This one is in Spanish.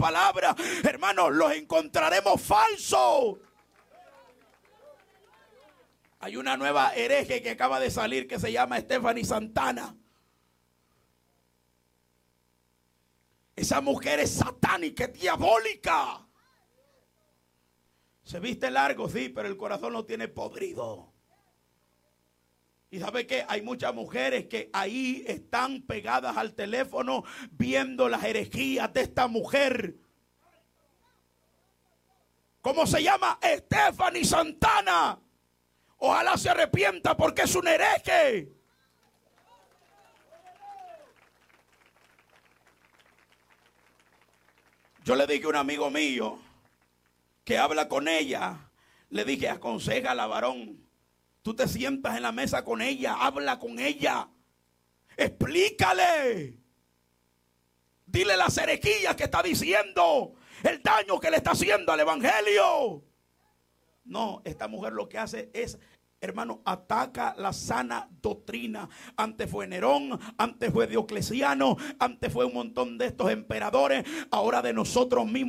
palabras, hermanos, los encontraremos falsos. Hay una nueva hereje que acaba de salir que se llama Stephanie Santana. Esa mujer es satánica, es diabólica. Se viste largo, sí, pero el corazón lo tiene podrido. Y ¿sabe qué? Hay muchas mujeres que ahí están pegadas al teléfono viendo las herejías de esta mujer. ¿Cómo se llama? Stephanie Santana. Ojalá se arrepienta porque es un hereje. Yo le dije a un amigo mío que habla con ella, le dije, aconséjala, varón. Tú te sientas en la mesa con ella, habla con ella, explícale. Dile las herejías que está diciendo, el daño que le está haciendo al evangelio. No, esta mujer lo que hace es, hermano, ataca la sana doctrina. Antes fue Nerón, antes fue Diocleciano, antes fue un montón de estos emperadores. Ahora de nosotros mismos